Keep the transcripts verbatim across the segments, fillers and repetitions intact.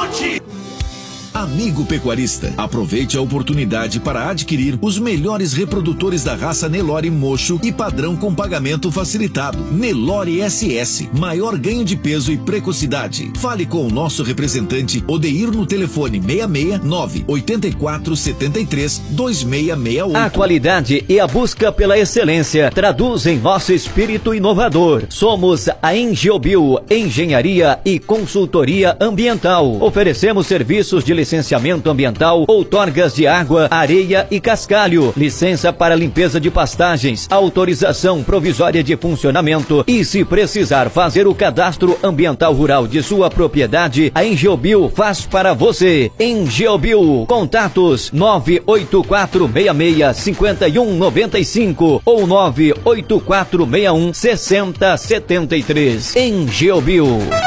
forte! Amigo pecuarista, aproveite a oportunidade para adquirir os melhores reprodutores da raça Nelore Mocho e padrão com pagamento facilitado. Nelore S S, maior ganho de peso e precocidade. Fale com o nosso representante Odeir no telefone seis seis nove oito quatro sete três dois seis seis oito. A qualidade e a busca pela excelência traduzem nosso espírito inovador. Somos a Engeobio, Engenharia e Consultoria Ambiental. Oferecemos serviços de licenciamento ambiental, outorgas de água, areia e cascalho, licença para limpeza de pastagens, autorização provisória de funcionamento e, se precisar fazer o cadastro ambiental rural de sua propriedade, a Engeobio faz para você. Engeobio, contatos nove oito quatro seis seis cinco um nove cinco ou nove oito quatro seis um seis zero sete três. Engeobio.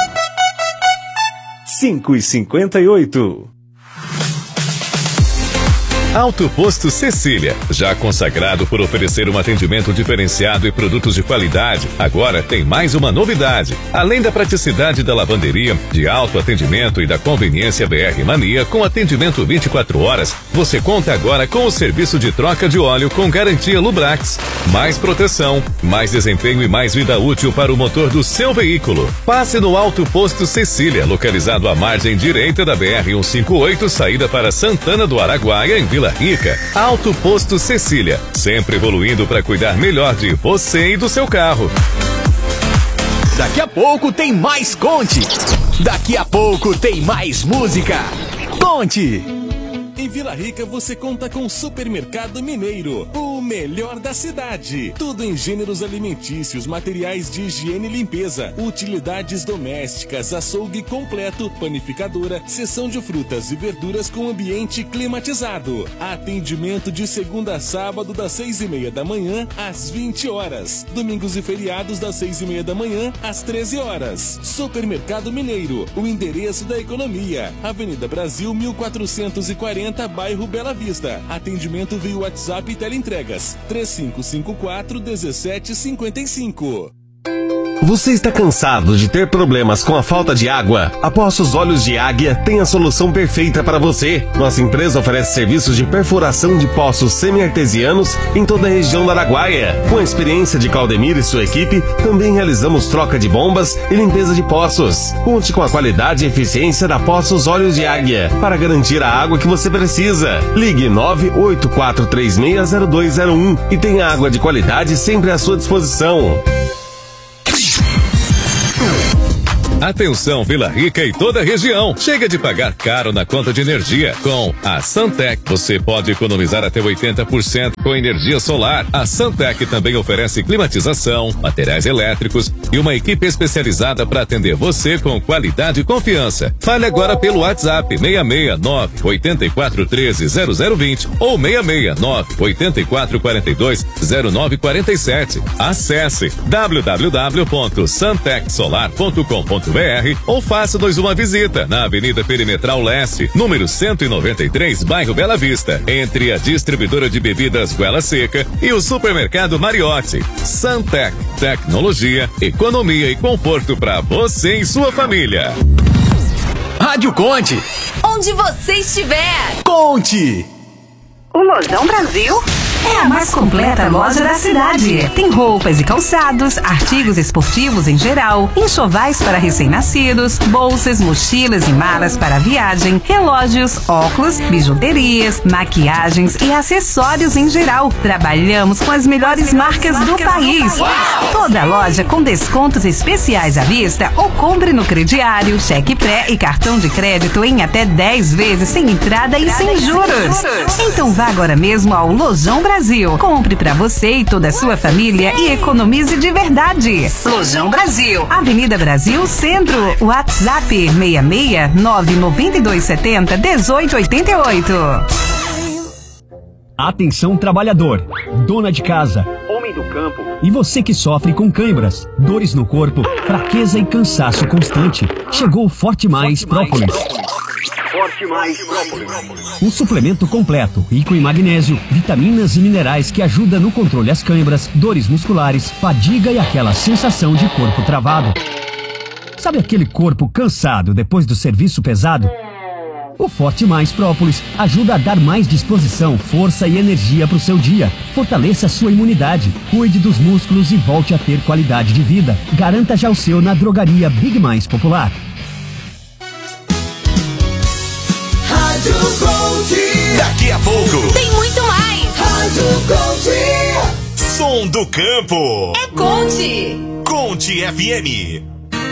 cinco e cinquenta e oito. Alto Posto Cecília, já consagrado por oferecer um atendimento diferenciado e produtos de qualidade, agora tem mais uma novidade. Além da praticidade da lavanderia, de alto atendimento e da conveniência B R Mania com atendimento vinte e quatro horas, você conta agora com o serviço de troca de óleo com garantia Lubrax. Mais proteção, mais desempenho e mais vida útil para o motor do seu veículo. Passe no Alto Posto Cecília, localizado à margem direita da B R cento e cinquenta e oito, saída para Santana do Araguaia, em Vila Rica. Alto Posto Cecília, sempre evoluindo para cuidar melhor de você e do seu carro. Daqui a pouco tem mais Conte. Daqui a pouco tem mais música. Conte. Em Vila Rica você conta com o Supermercado Mineiro, o melhor da cidade. Tudo em gêneros alimentícios, materiais de higiene e limpeza, utilidades domésticas, açougue completo, panificadora, seção de frutas e verduras com ambiente climatizado. Atendimento de segunda a sábado das seis e meia da manhã às vinte horas. Domingos e feriados das seis e meia da manhã às treze horas. Supermercado Mineiro, o endereço da economia. Avenida Brasil mil quatrocentos e quarenta, bairro Bela Vista. Atendimento via WhatsApp e teleentregas três cinco cinco quatro um sete cinco cinco. Você está cansado de ter problemas com a falta de água? A Poços Olhos de Águia tem a solução perfeita para você. Nossa empresa oferece serviços de perfuração de poços semi-artesianos em toda a região da Araguaia. Com a experiência de Claudemir e sua equipe, também realizamos troca de bombas e limpeza de poços. Conte com a qualidade e eficiência da Poços Olhos de Águia para garantir a água que você precisa. Ligue nove oito quatro três seis zero dois zero um e tenha água de qualidade sempre à sua disposição. Atenção Vila Rica e toda a região. Chega de pagar caro na conta de energia. Com a Santec, você pode economizar até oitenta por cento com energia solar. A Santec também oferece climatização, materiais elétricos e uma equipe especializada para atender você com qualidade e confiança. Fale agora pelo WhatsApp seis seis nove oito quatro um três zero zero dois zero ou seis seis nove oito quatro quatro dois zero nove quatro sete. Acesse w w w ponto santec solar ponto com ponto b r ou faça-nos uma visita na Avenida Perimetral Leste, número cento e noventa e três, bairro Bela Vista, entre a distribuidora de bebidas Goela Seca e o supermercado Mariotti. Santec, tecnologia, economia e conforto para você e sua família. Rádio Conte. Onde você estiver. Conte. O Lojão Brasil é a mais completa loja da cidade. Tem roupas e calçados, artigos esportivos em geral, enxovais para recém-nascidos, bolsas, mochilas e malas para viagem, relógios, óculos, bijuterias, maquiagens e acessórios em geral. Trabalhamos com as melhores marcas do país. Toda loja com descontos especiais à vista ou compre no crediário, cheque pré e cartão de crédito em até dez vezes sem entrada e sem juros. Então vá agora mesmo ao Lojão Brasil. Compre pra você e toda a sua família e economize de verdade. Lojão Brasil, Avenida Brasil Centro. WhatsApp seis seis nove nove dois sete zero um oito oito oito. Atenção trabalhador, dona de casa, homem do campo e você que sofre com câimbras, dores no corpo, fraqueza e cansaço constante. Chegou o Forte Mais Própolis. Forte Mais Própolis. Um suplemento completo, rico em magnésio, vitaminas e minerais que ajuda no controle das câimbras, dores musculares, fadiga e aquela sensação de corpo travado. Sabe aquele corpo cansado depois do serviço pesado? O Forte Mais Própolis ajuda a dar mais disposição, força e energia para o seu dia. Fortaleça a sua imunidade, cuide dos músculos e volte a ter qualidade de vida. Garanta já o seu na drogaria Big Mais Popular. Rádio Gold. Daqui a pouco tem muito mais. Rádio Gold. Som do campo. É Conte. Conte F M.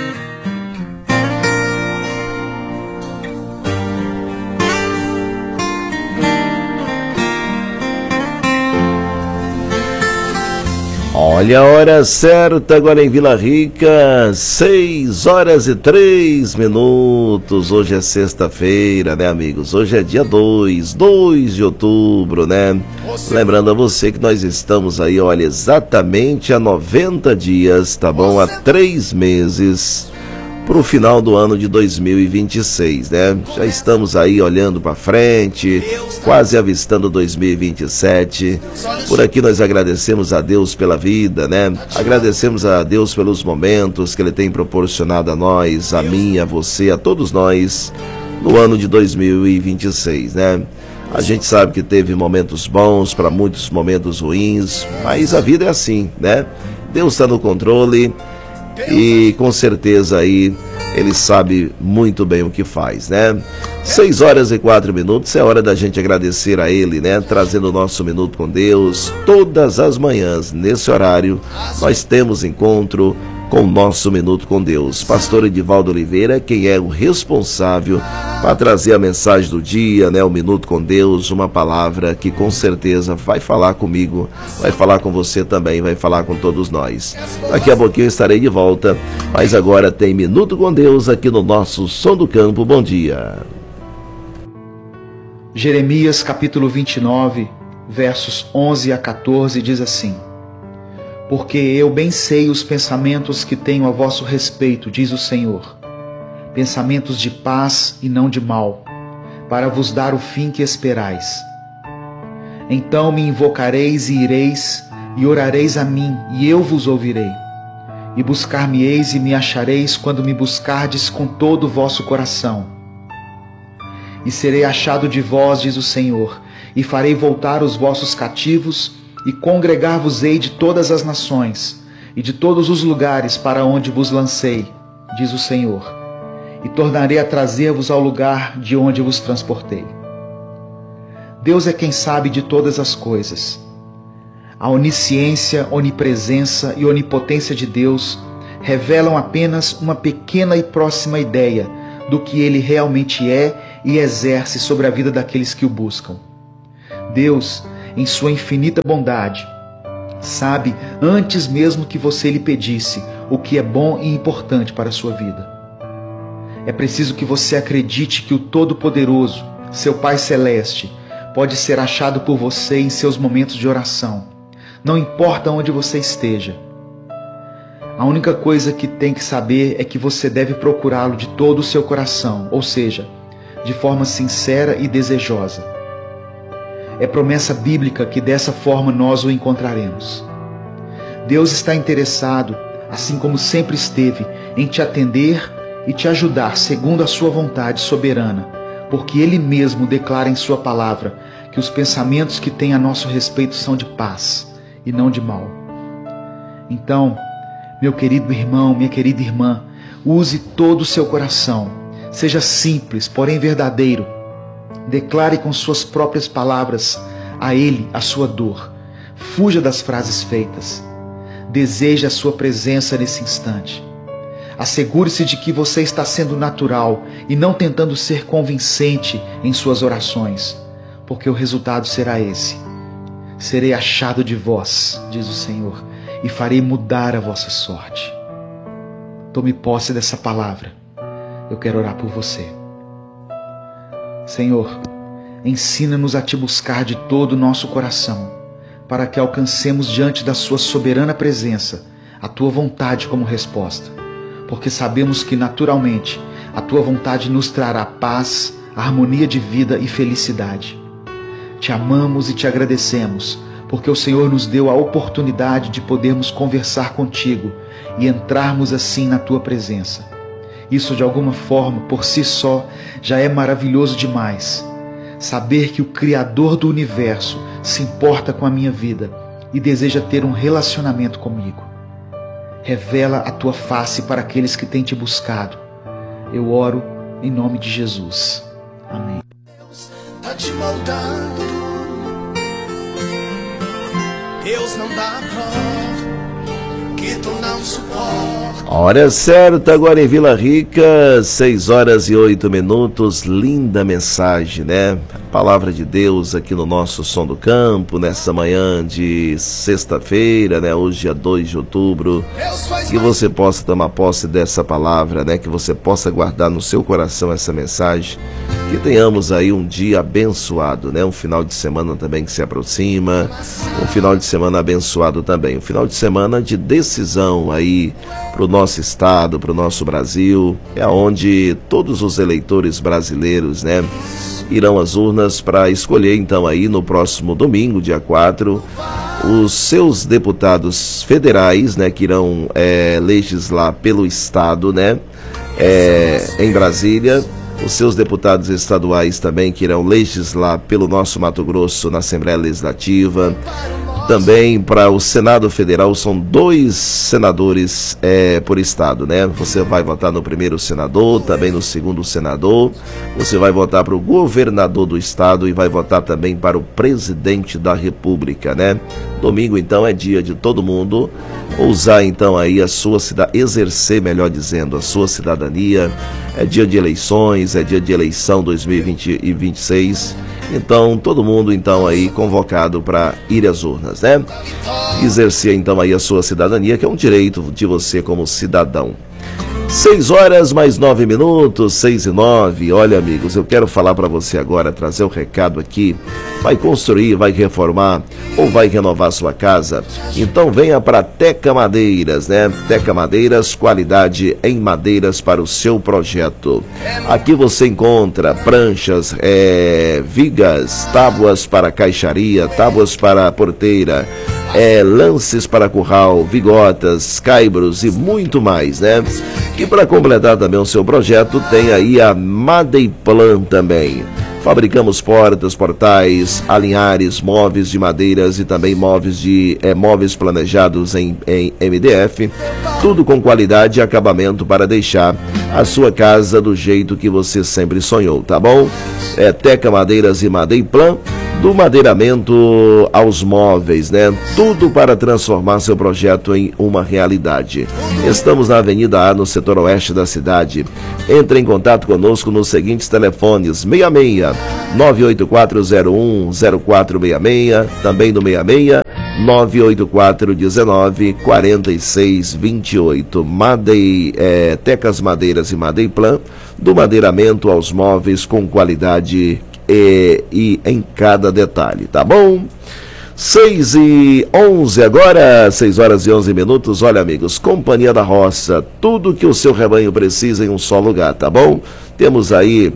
Olha a hora certa agora em Vila Rica, seis horas e três minutos. Hoje é sexta-feira, né, amigos? Hoje é dia dois, dois de outubro, né? Lembrando a você que nós estamos aí, olha, exatamente há noventa dias, tá bom? Há três meses para o final do ano de dois mil e vinte e seis, né? Já estamos aí olhando para frente, quase avistando dois mil e vinte e sete. Por aqui nós agradecemos a Deus pela vida, né? Agradecemos a Deus pelos momentos que Ele tem proporcionado a nós, a mim, a você, a todos nós, no ano de dois mil e vinte e seis, né? A gente sabe que teve momentos bons, para muitos momentos ruins, mas a vida é assim, né? Deus está no controle. E com certeza aí Ele sabe muito bem o que faz, né? Seis horas e quatro minutos, é hora da gente agradecer a Ele, né? Trazendo o nosso Minuto com Deus. Todas as manhãs, nesse horário, nós temos encontro com o nosso Minuto com Deus. Pastor Edivaldo Oliveira, quem é o responsável para trazer a mensagem do dia, né? O Minuto com Deus, uma palavra que com certeza vai falar comigo, vai falar com você também, vai falar com todos nós. Daqui a pouquinho eu estarei de volta, mas agora tem Minuto com Deus aqui no nosso Som do Campo. Bom dia. Jeremias capítulo vinte e nove, versos onze a quatorze diz assim: Porque eu bem sei os pensamentos que tenho a vosso respeito, diz o Senhor, pensamentos de paz e não de mal, para vos dar o fim que esperais. Então me invocareis e ireis, e orareis a mim, e eu vos ouvirei. E buscar-me-eis e me achareis quando me buscardes com todo o vosso coração. E serei achado de vós, diz o Senhor, e farei voltar os vossos cativos, e congregar-vos-ei de todas as nações, e de todos os lugares para onde vos lancei, diz o Senhor, e tornarei a trazer-vos ao lugar de onde vos transportei. Deus é quem sabe de todas as coisas. A onisciência, onipresença e onipotência de Deus revelam apenas uma pequena e próxima ideia do que Ele realmente é e exerce sobre a vida daqueles que o buscam. Deus, em sua infinita bondade, sabe antes mesmo que você lhe pedisse o que é bom e importante para a sua vida. É preciso que você acredite que o Todo-Poderoso, seu Pai Celeste, pode ser achado por você em seus momentos de oração, não importa onde você esteja. A única coisa que tem que saber é que você deve procurá-lo de todo o seu coração, ou seja, de forma sincera e desejosa. É promessa bíblica que dessa forma nós o encontraremos. Deus está interessado, assim como sempre esteve, em te atender e te ajudar segundo a sua vontade soberana, porque Ele mesmo declara em sua palavra que os pensamentos que tem a nosso respeito são de paz e não de mal. Então, meu querido irmão, minha querida irmã, use todo o seu coração, seja simples, porém verdadeiro. Declare com suas próprias palavras a Ele a sua dor. Fuja das frases feitas. Deseje a sua presença nesse instante. Assegure-se de que você está sendo natural e não tentando ser convincente em suas orações, porque o resultado será esse. Serei achado de vós, diz o Senhor, e farei mudar a vossa sorte. Tome posse dessa palavra. Eu quero orar por você. Senhor, ensina-nos a te buscar de todo o nosso coração, para que alcancemos diante da sua soberana presença a tua vontade como resposta, porque sabemos que naturalmente a tua vontade nos trará paz, harmonia de vida e felicidade. Te amamos e te agradecemos, porque o Senhor nos deu a oportunidade de podermos conversar contigo e entrarmos assim na tua presença. Isso de alguma forma, por si só, já é maravilhoso demais. Saber que o Criador do Universo se importa com a minha vida e deseja ter um relacionamento comigo. Revela a tua face para aqueles que têm te buscado. Eu oro em nome de Jesus. Amém. Deus tá te moldando. Deus não dá prova que tu não suporta. A hora certa agora em Vila Rica, seis horas e oito minutos. Linda mensagem, né? Palavra de Deus aqui no nosso Som do Campo, nessa manhã de sexta-feira, né? Hoje, dia dois de outubro. Que você possa tomar posse dessa palavra, né? Que você possa guardar no seu coração essa mensagem. Que tenhamos aí um dia abençoado, né? Um final de semana também que se aproxima. Um final de semana abençoado também. Um final de semana de decisão aí para o nosso estado, para o nosso Brasil. É onde todos os eleitores brasileiros, né? Irão às urnas para escolher então aí no próximo domingo, dia quatro, os seus deputados federais, né, que irão é, legislar pelo estado, né, é, em Brasília, os seus deputados estaduais também que irão legislar pelo nosso Mato Grosso na Assembleia Legislativa. Também para o Senado Federal são dois senadores é, por estado, né? Você vai votar no primeiro senador, também no segundo senador. Você vai votar para o governador do estado e vai votar também para o presidente da República, né? Domingo, então, é dia de todo mundo usar, então, aí a sua cidade, exercer, melhor dizendo, a sua cidadania. É dia de eleições, é dia de eleição dois mil e vinte e vinte e seis. Então, todo mundo, então, aí convocado para ir às urnas, né? Exercer, então, aí a sua cidadania, que é um direito de você como cidadão. Seis horas mais nove minutos, seis e nove. Olha, amigos, eu quero falar para você agora, trazer o recado aqui. Vai construir, vai reformar ou vai renovar sua casa? Então venha para Teca Madeiras, né? Teca Madeiras, qualidade em madeiras para o seu projeto. Aqui você encontra pranchas, é, vigas, tábuas para caixaria, tábuas para porteira, é, lances para curral, vigotas, caibros e muito mais, né? E para completar também o seu projeto, tem aí a Madeiplan também. Fabricamos portas, portais, alinhares, móveis de madeiras e também móveis, de, é, móveis planejados em, em M D F. Tudo com qualidade e acabamento para deixar a sua casa do jeito que você sempre sonhou, tá bom? É Teca Madeiras e Madeiplan. Do madeiramento aos móveis, né? Tudo para transformar seu projeto em uma realidade. Estamos na Avenida A, no setor oeste da cidade. Entre em contato conosco nos seguintes telefones: seis seis, nove oito quatro zero um zero quatro seis seis, também no seis seis, nove oito quatro um nove quatro seis dois oito. Madei, é, Tecas Madeiras e Madeiplan, do madeiramento aos móveis com qualidade E, e em cada detalhe, tá bom? seis e onze agora, seis horas e onze minutos. Olha, amigos, Companhia da Roça, tudo que o seu rebanho precisa em um só lugar, tá bom? Temos aí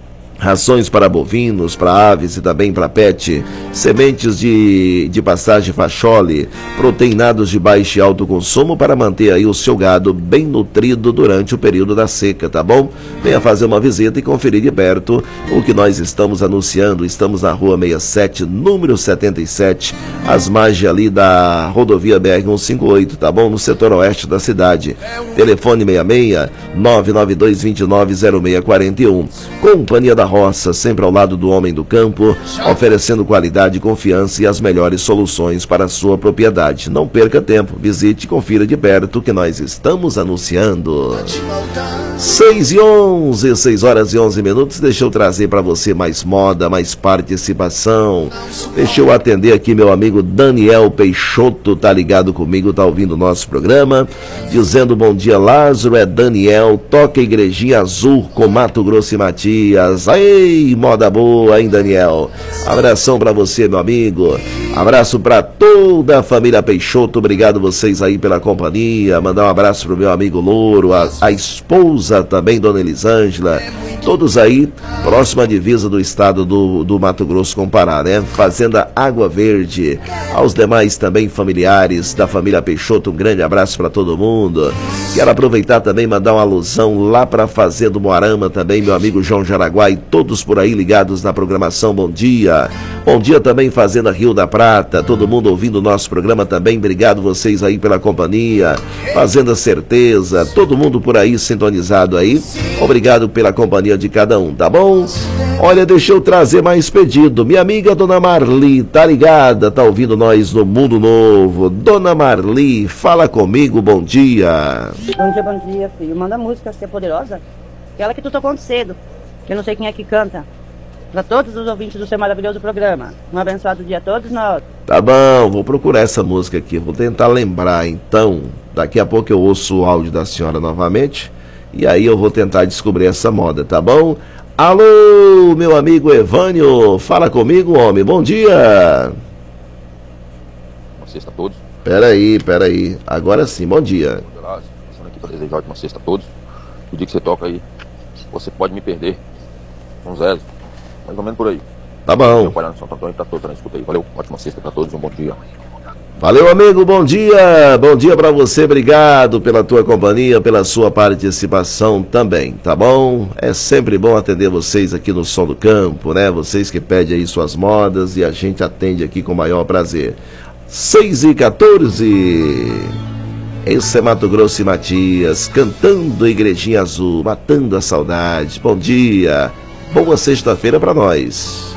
rações para bovinos, para aves e também para pet, sementes de, de pastagem Fachole, proteinados de baixo e alto consumo para manter aí o seu gado bem nutrido durante o período da seca, tá bom? Venha fazer uma visita e conferir de perto o que nós estamos anunciando. Estamos na rua sessenta e sete, número setenta e sete, às margens ali da rodovia B R cento e cinquenta e oito, tá bom? No setor oeste da cidade. Telefone seis seis, nove nove dois dois nove zero seis quatro um. Companhia da Roça, sempre ao lado do homem do campo, oferecendo qualidade, confiança e as melhores soluções para a sua propriedade. Não perca tempo, visite e confira de perto o que nós estamos anunciando. seis e onze, seis horas e onze minutos. Deixa eu trazer para você mais moda, mais participação. Deixa eu atender aqui meu amigo Daniel Peixoto, tá ligado comigo, tá ouvindo o nosso programa, dizendo bom dia, Lázaro. É Daniel, toca Igrejinha Azul com Mato Grosso e Matias. Aí, Ei, moda boa, hein, Daniel? Abração pra você, meu amigo. Abraço pra toda a família Peixoto. Obrigado vocês aí pela companhia. Mandar um abraço pro meu amigo Louro, a, a esposa também, Dona Elisângela. Todos aí, próxima divisa do estado do, do Mato Grosso com Pará, né? Fazenda Água Verde. Aos demais também familiares da família Peixoto, um grande abraço para todo mundo. Quero aproveitar também e mandar uma alusão lá para a Fazenda Moarama também, meu amigo João Jaraguá e todos por aí ligados na programação. Bom dia. Bom dia também, Fazenda Rio da Prata. Todo mundo ouvindo o nosso programa também. Obrigado vocês aí pela companhia. Fazenda Certeza. Todo mundo por aí sintonizado aí. Obrigado pela companhia de cada um, tá bom? Olha, deixa eu trazer mais pedido. Minha amiga Dona Marli, tá ligada? Tá ouvindo nós no Mundo Novo. Dona Marli, fala comigo, bom dia. Bom dia, bom dia, filho. Manda música, se é poderosa. Aquela que tu tocou cedo, que eu não sei quem é que canta. Para todos os ouvintes do seu maravilhoso programa. Um abençoado dia a todos nós. Tá bom, vou procurar essa música aqui. Vou tentar lembrar, então. Daqui a pouco eu ouço o áudio da senhora novamente. E aí eu vou tentar descobrir essa moda, tá bom? Alô, meu amigo Evânio, fala comigo, homem, bom dia. Uma sexta a todos. Peraí, peraí, agora sim, bom dia. Passando aqui para desejar uma sexta a todos. O dia que você toca aí, você pode me perder. Um zero, mais ou menos por aí. Tá bom. Para todos, né? Escuta aí. Valeu, ótima sexta para todos, um bom dia. Valeu, amigo, bom dia, bom dia pra você, obrigado pela tua companhia, pela sua participação também, tá bom? É sempre bom atender vocês aqui no Som do Campo, né? Vocês que pedem aí suas modas e a gente atende aqui com o maior prazer. seis e quatorze, esse é Mato Grosso e Matias, cantando Igrejinha Azul, matando a saudade. Bom dia, boa sexta-feira pra nós.